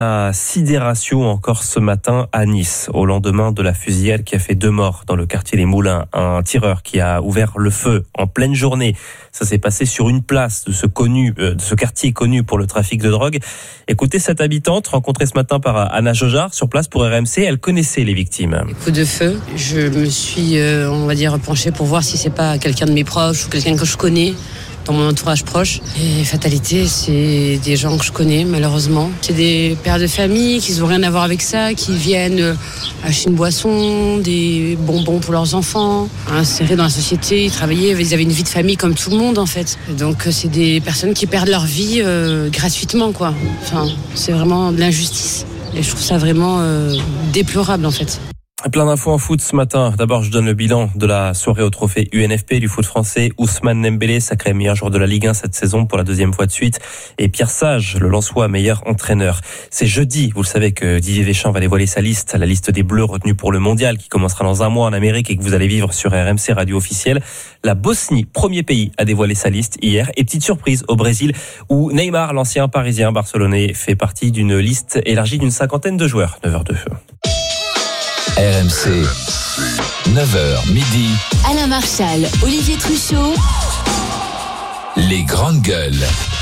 La sidération encore ce matin à Nice, au lendemain de la fusillade qui a fait 2 morts dans le quartier Les Moulins. Un tireur qui a ouvert le feu en pleine journée. Ça s'est passé sur une place de ce quartier connu pour le trafic de drogue. Écoutez cette habitante, rencontrée ce matin par Anna Jojard sur place pour RMC. Elle connaissait les victimes. Les coups de feu, je me suis, penchée pour voir si c'est pas quelqu'un de mes proches ou quelqu'un que je connais dans mon entourage proche. Et fatalité, c'est des gens que je connais malheureusement. C'est des pères de famille qui n'ont rien à voir avec ça, qui viennent acheter une boisson, des bonbons pour leurs enfants, insérés dans la société, ils travaillaient, ils avaient une vie de famille comme tout le monde en fait. Donc c'est des personnes qui perdent leur vie gratuitement quoi. Enfin, c'est vraiment de l'injustice. Et je trouve ça vraiment déplorable en fait. Plein d'infos en foot ce matin. D'abord, je donne le bilan de la soirée au trophée UNFP du foot français. Ousmane Dembélé, sacré meilleur joueur de la Ligue 1 cette saison pour la 2e fois de suite. Et Pierre Sage, le Lensois, meilleur entraîneur. C'est jeudi, vous le savez, que Didier Deschamps va dévoiler sa liste, la liste des Bleus retenus pour le Mondial qui commencera dans un mois en Amérique et que vous allez vivre sur RMC Radio officielle. La Bosnie, premier pays à dévoiler sa liste hier. Et petite surprise au Brésil où Neymar, l'ancien parisien barcelonais, fait partie d'une liste élargie d'une 50aine de joueurs. 9h02. RMC, 9h midi. Alain Marchal, Olivier Truchot. Les grandes gueules.